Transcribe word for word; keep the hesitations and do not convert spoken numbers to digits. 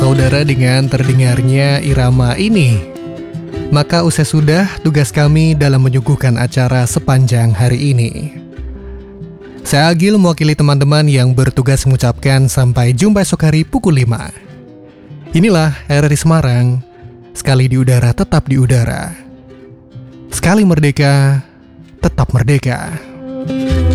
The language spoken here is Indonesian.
saudara dengan terdengarnya irama ini. Maka usai sudah tugas kami dalam menyuguhkan acara sepanjang hari ini. Saya Agil mewakili teman-teman yang bertugas mengucapkan sampai jumpa esok hari pukul lima. Inilah R R I Semarang, sekali di udara tetap di udara. Sekali merdeka, tetap merdeka.